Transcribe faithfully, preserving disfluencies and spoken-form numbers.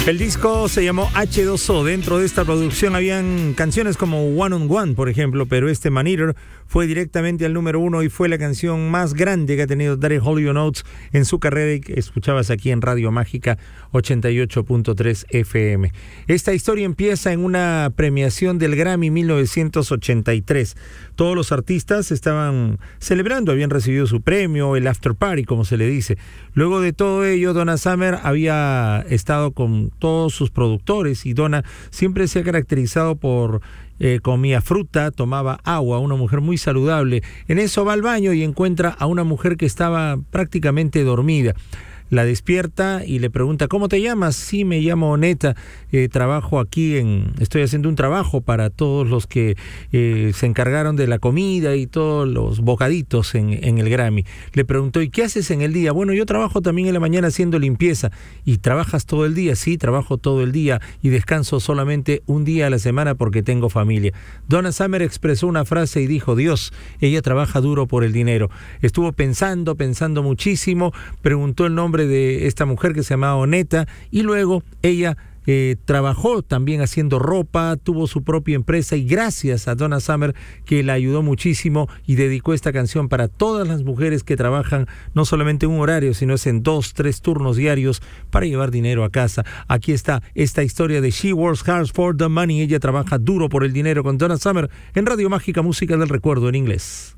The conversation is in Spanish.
El disco se llamó hache dos o. Dentro de esta producción habían canciones como One on One, por ejemplo, pero este Man Eater fue directamente al número uno y fue la canción más grande que ha tenido Daryl Hall Oates en su carrera y que escuchabas aquí en Radio Mágica ochenta y ocho punto tres F M. Esta historia empieza en una premiación del Grammy mil novecientos ochenta y tres. Todos los artistas estaban celebrando, habían recibido su premio, el after party, como se le dice. Luego de todo ello, Donna Summer había estado con todos sus productores y Donna siempre se ha caracterizado por eh, comía fruta, tomaba agua, una mujer muy saludable. En eso va al baño y encuentra a una mujer que estaba prácticamente dormida. La despierta y le pregunta, ¿cómo te llamas? Sí, me llamo Neta, eh, trabajo aquí en, estoy haciendo un trabajo para todos los que eh, se encargaron de la comida y todos los bocaditos en, en el Grammy. Le preguntó, ¿y qué haces en el día? Bueno, yo trabajo también en la mañana haciendo limpieza. ¿Y trabajas todo el día? Sí, trabajo todo el día y descanso solamente un día a la semana porque tengo familia. Donna Summer expresó una frase y dijo, Dios, ella trabaja duro por el dinero. Estuvo pensando, pensando muchísimo, preguntó el nombre de esta mujer que se llamaba Oneta y luego ella eh, trabajó también haciendo ropa, tuvo su propia empresa y gracias a Donna Summer que la ayudó muchísimo y dedicó esta canción para todas las mujeres que trabajan no solamente en un horario sino es en dos, tres turnos diarios para llevar dinero a casa. Aquí está esta historia de She Works Hard for the Money. Ella trabaja duro por el dinero con Donna Summer en Radio Mágica, música del recuerdo en inglés.